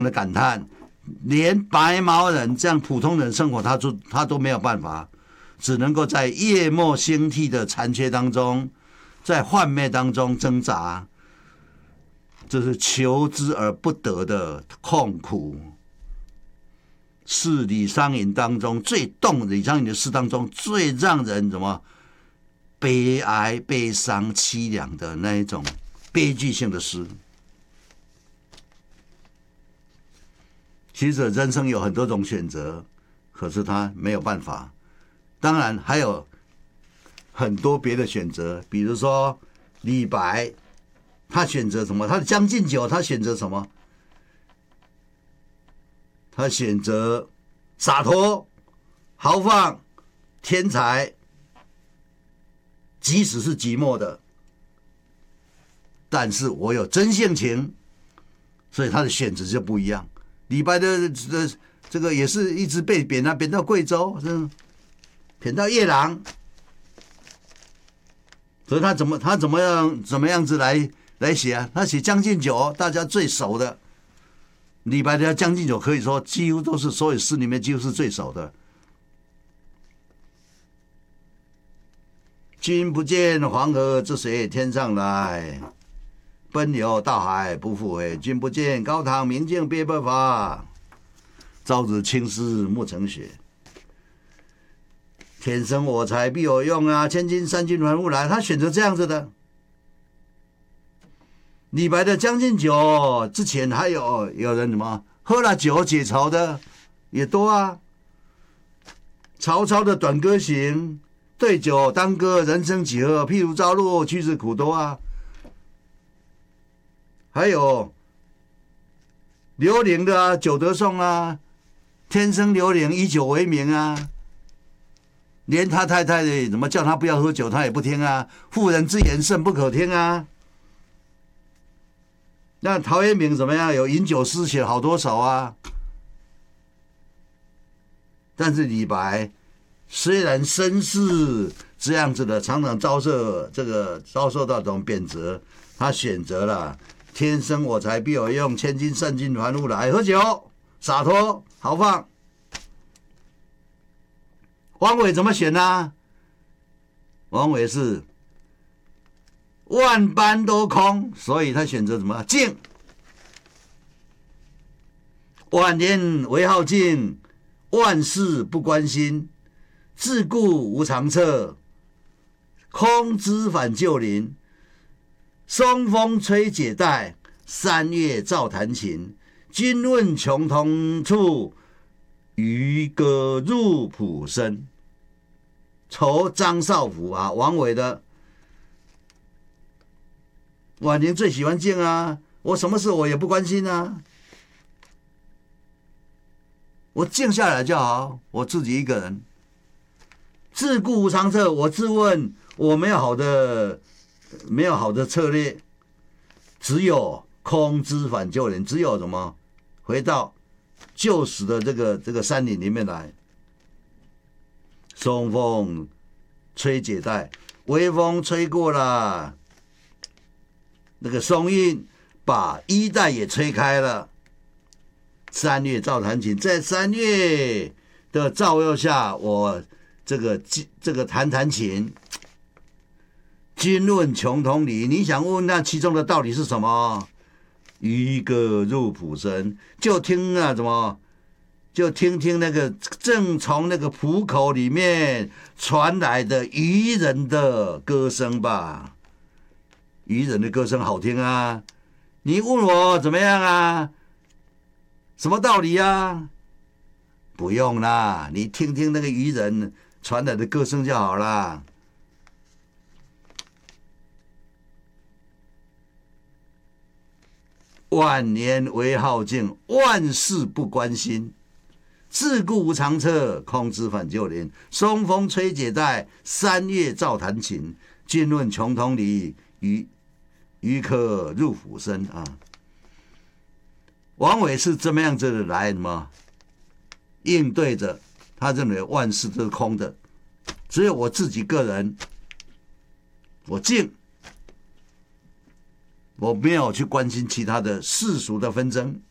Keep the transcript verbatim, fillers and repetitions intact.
的感叹，连白毛人这样普通人生活，他都他都没有办法，只能够在夜幕星替的残缺当中，在幻灭当中挣扎，这是求之而不得的痛苦。是李商隐当中最动，李商隐的诗当中最让人什么悲哀、悲伤、凄凉的那一种悲剧性的诗。其实人生有很多种选择，可是他没有办法。当然还有很多别的选择，比如说李白，他选择什么？他的《将进酒》，他选择什么？他选择洒脱、豪放、天才，即使是寂寞的，但是我有真性情，所以他的选择就不一样。李白的的这个也是一直被贬啊，贬到贵州，贬到夜郎，所以他怎么他怎么样怎么样子来来写啊？他写《将进酒》，大家最熟的。李白的《将进酒》可以说几乎都是所有诗里面几乎是最熟的。君不见黄河之水天上来，奔流到海不复回。君不见高堂明镜悲白发，朝日青丝暮成雪。天生我材必有用啊，千金散尽还复来。他选择这样子的。李白的《将进酒》之前还有有人什么喝了酒解愁的也多啊。曹操的《短歌行》，对酒当歌，人生几何？譬如朝露，去日苦多啊。还有刘伶的啊，《酒德颂》啊，天生刘伶以酒为名啊。连他太太的怎么叫他不要喝酒，他也不听啊。妇人之言甚不可听啊。那陶渊明怎么样？有饮酒诗写好多首啊。但是李白虽然身世这样子的，常常遭受这个遭受到这种贬谪，他选择了天生我材必有用，千金散尽还复来，喝酒洒脱豪放。王维怎么选呢？王维是万般都空，所以他选择什么？静。晚年唯好静，万事不关心。自顾无长策，空枝返旧林。松风吹解带，三月照弹琴。君问穷通处，渔歌入浦深。酬张少府啊，王维的。晚年最喜欢静啊，我什么事我也不关心啊，我静下来就好，我自己一个人。自顾无长策，我自问我没有好的没有好的策略，只有空枝返旧林，只有什么回到旧时的这个这个山林里面来。松风吹解带，微风吹过了。那个松韵把衣带也吹开了。三月照弹琴，在三月的照耀下，我这个这个弹弹琴。君问穷通理，你想问那其中的道理是什么？渔歌入浦深，就听啊什么，就听听那个正从那个浦口里面传来的渔人的歌声吧。渔人的歌声好听啊，你问我怎么样啊？什么道理啊？不用啦，你听听那个渔人传来的歌声就好啦。晚年唯好静，万事不关心。自顾无长策，空枝返旧林。松风吹解带，三月照弹琴。君问穷通理，渔渔歌入浦深啊。王维是这么样子的来嘛？应对着他认为万事都是空的，只有我自己个人，我静，我没有去关心其他的世俗的纷争。